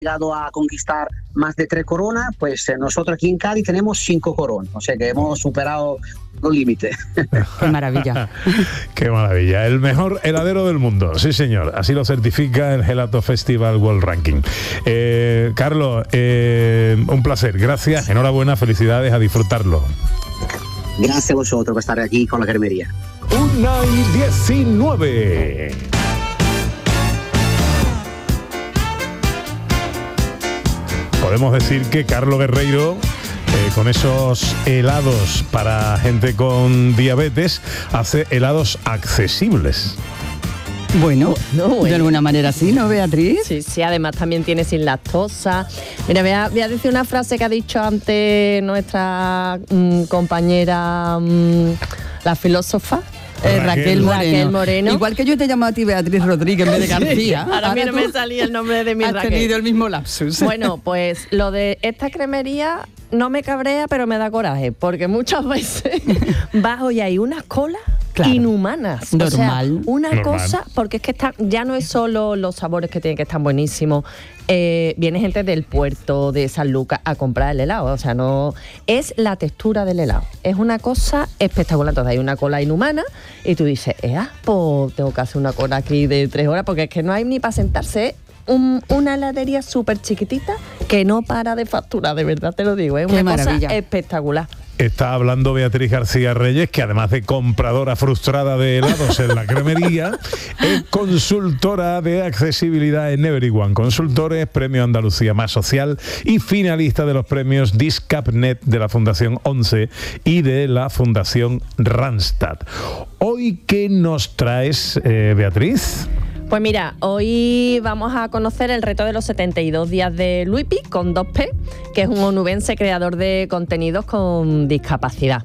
llegado a conquistar más de 3 coronas, pues nosotros aquí en Cádiz tenemos 5 coronas, o sea que hemos superado los límites. ¡Qué maravilla! ¡Qué maravilla! El mejor heladero del mundo, sí señor, así lo certifica el Gelato Festival World Ranking. Carlos, un placer, gracias, enhorabuena, felicidades, a disfrutarlo. Gracias a vosotros por estar aquí con la cremería. 1:19. Podemos decir que Carlos Guerreiro, con esos helados para gente con diabetes, hace helados accesibles. Bueno, de alguna manera sí, ¿no, Beatriz? Sí, además también tiene sin lactosa. Mira, voy a decir una frase que ha dicho antes nuestra compañera, la filósofa. Raquel Moreno. Igual que yo te llamo a ti Beatriz Rodríguez en vez de García. Ahora a mí no me salía el nombre de mi Raquel. Has tenido el mismo lapsus. Bueno, pues lo de esta cremería no me cabrea, pero me da coraje, porque muchas veces bajo y hay unas colas inhumanas. Normal. O sea, una cosa, porque es que ya no es solo los sabores que tienen que estar buenísimos. Viene gente del puerto de San Lucas a comprar el helado, o sea, no es la textura del helado, es una cosa espectacular. Entonces hay una cola inhumana y tú dices, pues tengo que hacer una cola aquí de 3 horas, porque es que no hay ni para sentarse. Una heladería súper chiquitita que no para de facturar, de verdad te lo digo, es una cosa espectacular. Está hablando Beatriz García Reyes, que además de compradora frustrada de helados en la cremería, es consultora de accesibilidad en Everyone Consultores, Premio Andalucía Más Social y finalista de los premios Discapnet de la Fundación 11 y de la Fundación Randstad. ¿Hoy qué nos traes, Beatriz? Pues mira, hoy vamos a conocer el reto de los 72 días de Luipi con 2P, que es un onubense creador de contenidos con discapacidad.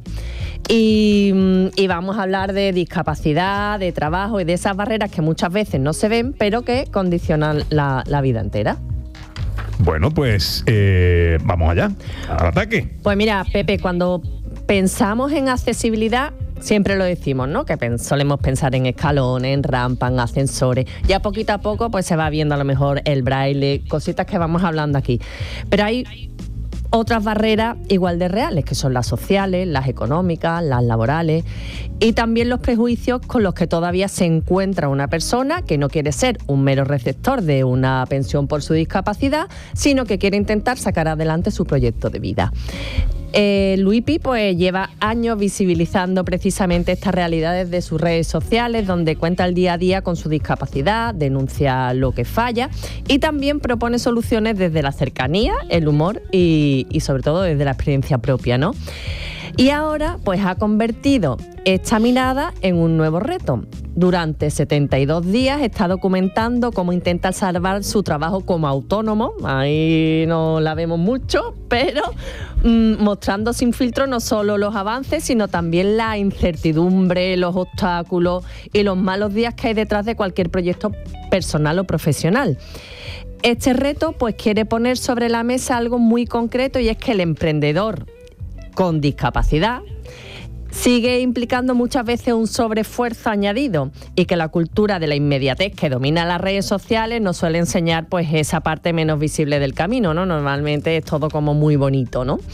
Y vamos a hablar de discapacidad, de trabajo y de esas barreras que muchas veces no se ven, pero que condicionan la vida entera. Bueno, pues vamos allá, al ataque. Pues mira, Pepe, cuando pensamos en accesibilidad, siempre lo decimos, ¿no? Que solemos pensar en escalones, en rampas, en ascensores. Ya poquito a poco pues se va viendo a lo mejor el braille, cositas que vamos hablando aquí. Pero hay otras barreras igual de reales, que son las sociales, las económicas, las laborales y también los prejuicios con los que todavía se encuentra una persona que no quiere ser un mero receptor de una pensión por su discapacidad, sino que quiere intentar sacar adelante su proyecto de vida. Luipi pues lleva años visibilizando precisamente estas realidades de sus redes sociales, donde cuenta el día a día con su discapacidad, denuncia lo que falla y también propone soluciones desde la cercanía, el humor y sobre todo desde la experiencia propia, ¿no? Y ahora pues ha convertido esta mirada en un nuevo reto. Durante 72 días está documentando cómo intenta salvar su trabajo como autónomo. Ahí no la vemos mucho, pero mostrando sin filtro no solo los avances, sino también la incertidumbre, los obstáculos y los malos días que hay detrás de cualquier proyecto personal o profesional. Este reto pues quiere poner sobre la mesa algo muy concreto, y es que el emprendedor con discapacidad sigue implicando muchas veces un sobreesfuerzo añadido, y que la cultura de la inmediatez que domina las redes sociales nos suele enseñar pues esa parte menos visible del camino, ¿no? Normalmente es todo como muy bonito, ¿no?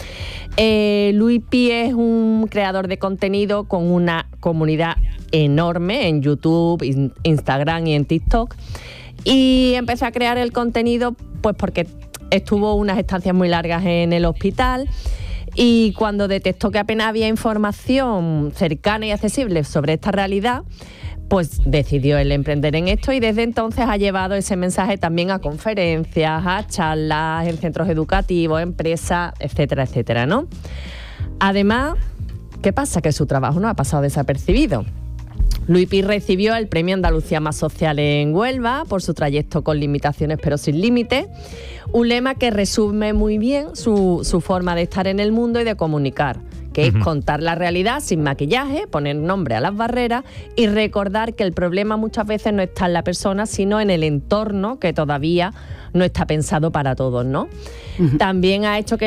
Luipi es un creador de contenido con una comunidad enorme en YouTube, Instagram y en TikTok, y empezó a crear el contenido pues porque estuvo unas estancias muy largas en el hospital. Y cuando detectó que apenas había información cercana y accesible sobre esta realidad, pues decidió él emprender en esto, y desde entonces ha llevado ese mensaje también a conferencias, a charlas, en centros educativos, empresas, etcétera, etcétera, ¿no? Además, ¿qué pasa? Que su trabajo no ha pasado desapercibido. Luipi recibió el Premio Andalucía Más Social en Huelva por su trayecto con limitaciones pero sin límites, un lema que resume muy bien su forma de estar en el mundo y de comunicar, que es contar la realidad sin maquillaje, poner nombre a las barreras y recordar que el problema muchas veces no está en la persona, sino en el entorno, que todavía no está pensado para todos, ¿no? También ha hecho que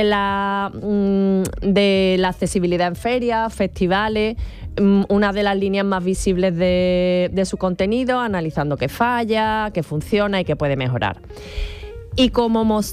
de la accesibilidad en ferias, festivales, una de las líneas más visibles de su contenido, analizando qué falla, qué funciona y qué puede mejorar. Y como